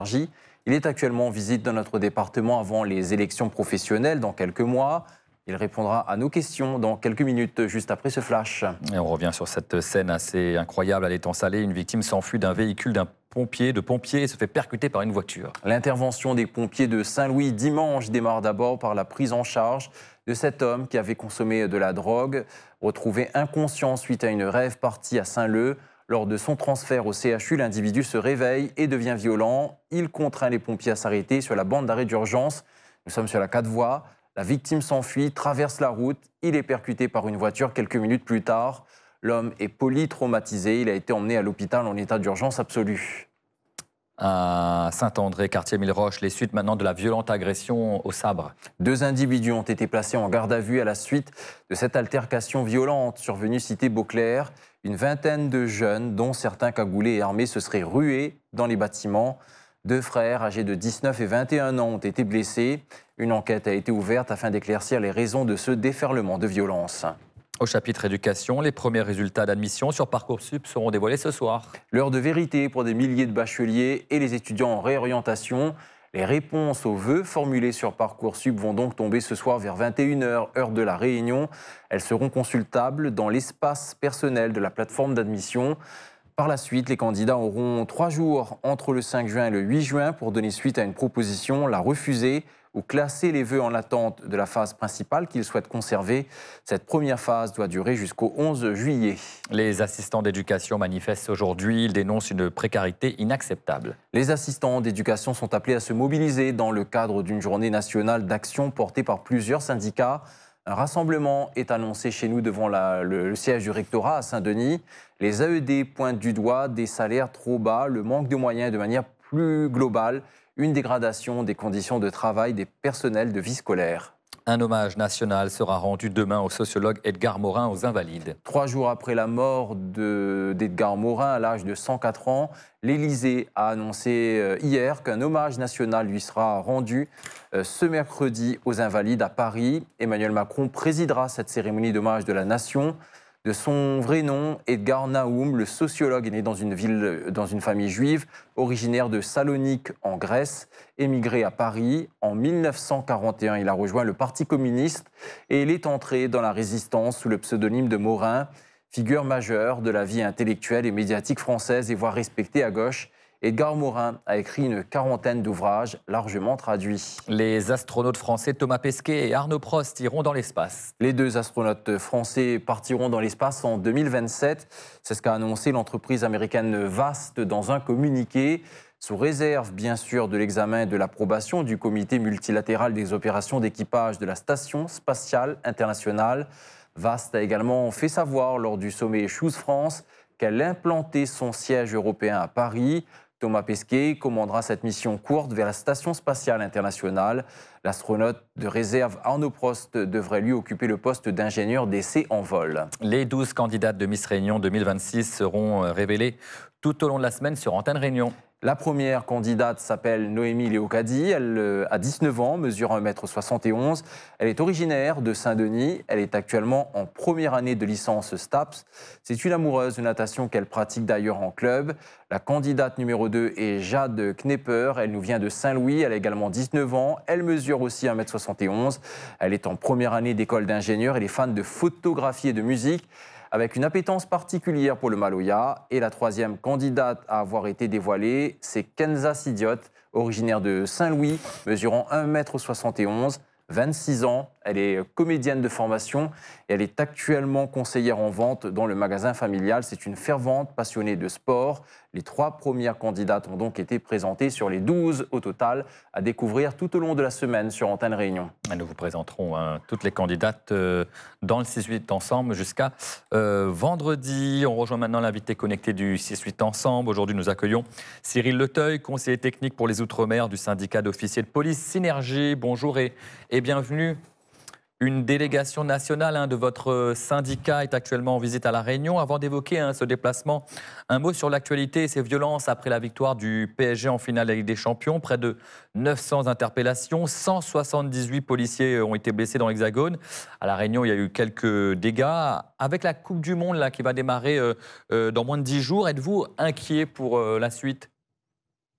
Il est actuellement en visite dans notre département avant les élections professionnelles dans quelques mois. Il répondra à nos questions dans quelques minutes, juste après ce flash. Et on revient sur cette scène assez incroyable à l'Étang-Salé. Une victime s'enfuit d'un véhicule de pompiers et se fait percuter par une voiture. L'intervention des pompiers de Saint-Louis dimanche démarre d'abord par la prise en charge de cet homme qui avait consommé de la drogue, retrouvé inconscient suite à une rave partie à Saint-Leu. Lors de son transfert au CHU, l'individu se réveille et devient violent. Il contraint les pompiers à s'arrêter sur la bande d'arrêt d'urgence. Nous sommes sur la 4 voies. La victime s'enfuit, traverse la route. Il est percuté par une voiture quelques minutes plus tard. L'homme est polytraumatisé. Il a été emmené à l'hôpital en état d'urgence absolue. À Saint-André, quartier Milleroche, les suites maintenant de la violente agression au sabre. 2 individus ont été placés en garde à vue à la suite de cette altercation violente survenue cité Beauclerc. Une vingtaine de jeunes, dont certains cagoulés et armés, se seraient rués dans les bâtiments. 2 frères âgés de 19 et 21 ans ont été blessés. Une enquête a été ouverte afin d'éclaircir les raisons de ce déferlement de violence. Au chapitre éducation, les premiers résultats d'admission sur Parcoursup seront dévoilés ce soir. L'heure de vérité pour des milliers de bacheliers et les étudiants en réorientation. Les réponses aux vœux formulés sur Parcoursup vont donc tomber ce soir vers 21h, heure de la Réunion. Elles seront consultables dans l'espace personnel de la plateforme d'admission. Par la suite, les candidats auront 3 jours entre le 5 juin et le 8 juin pour donner suite à une proposition, la refuser ou classer les vœux en attente de la phase principale qu'ils souhaitent conserver. Cette première phase doit durer jusqu'au 11 juillet. Les assistants d'éducation manifestent aujourd'hui. Ils dénoncent une précarité inacceptable. Les assistants d'éducation sont appelés à se mobiliser dans le cadre d'une journée nationale d'action portée par plusieurs syndicats. Un rassemblement est annoncé chez nous devant le siège du rectorat à Saint-Denis. Les AED pointent du doigt des salaires trop bas, le manque de moyens de manière plus globale, une dégradation des conditions de travail des personnels de vie scolaire. Un hommage national sera rendu demain au sociologue Edgar Morin aux Invalides. 3 jours après la mort d'Edgar Morin à l'âge de 104 ans, l'Élysée a annoncé hier qu'un hommage national lui sera rendu ce mercredi aux Invalides à Paris. Emmanuel Macron présidera cette cérémonie d'hommage de la nation. De son vrai nom, Edgar Naoum, le sociologue, est né dans une famille juive, originaire de Salonique en Grèce, émigré à Paris. En 1941, il a rejoint le Parti communiste et il est entré dans la résistance sous le pseudonyme de Morin, figure majeure de la vie intellectuelle et médiatique française et voire respectée à gauche. Edgar Morin a écrit une 40aine d'ouvrages largement traduits. Les astronautes français Thomas Pesquet et Arnaud Prost iront dans l'espace. Les 2 astronautes français partiront dans l'espace en 2027. C'est ce qu'a annoncé l'entreprise américaine Vast dans un communiqué. Sous réserve, bien sûr, de l'examen et de l'approbation du comité multilatéral des opérations d'équipage de la Station spatiale internationale. Vast a également fait savoir lors du sommet Choose France qu'elle implantait son siège européen à Paris. Thomas Pesquet commandera cette mission courte vers la Station spatiale internationale. L'astronaute de réserve Arnaud Prost devrait lui occuper le poste d'ingénieur d'essai en vol. Les 12 candidates de Miss Réunion 2026 seront révélées tout au long de la semaine sur Antenne Réunion. La première candidate s'appelle Noémie Léocadie, elle a 19 ans, mesure 1,71 m. Elle est originaire de Saint-Denis, elle est actuellement en première année de licence STAPS. C'est une amoureuse de natation qu'elle pratique d'ailleurs en club. La candidate numéro 2 est Jade Knepper, elle nous vient de Saint-Louis, elle a également 19 ans, elle mesure aussi 1,71 m. Elle est en première année d'école d'ingénieur, elle est fan de photographie et de musique, avec une appétence particulière pour le Maloya. Et la troisième candidate à avoir été dévoilée, c'est Kenza Sidiot, originaire de Saint-Louis, mesurant 1,71 m, 26 ans. Elle est comédienne de formation et elle est actuellement conseillère en vente dans le magasin familial. C'est une fervente passionnée de sport. Les 3 premières candidates ont donc été présentées sur les 12 au total à découvrir tout au long de la semaine sur Antenne Réunion. Nous vous présenterons toutes les candidates dans le 6-8 Ensemble jusqu'à vendredi. On rejoint maintenant l'invité connecté du 6-8 Ensemble. Aujourd'hui, nous accueillons Cyril Leteuil, conseiller technique pour les Outre-mer du syndicat d'officiers de police Synergie. Bonjour et bienvenue. Une délégation nationale de votre syndicat est actuellement en visite à La Réunion. Avant d'évoquer ce déplacement, un mot sur l'actualité et ces violences après la victoire du PSG en finale de la Ligue des Champions. Près de 900 interpellations, 178 policiers ont été blessés dans l'Hexagone. À La Réunion, il y a eu quelques dégâts. Avec la Coupe du Monde qui va démarrer dans moins de 10 jours, êtes-vous inquiet pour la suite ?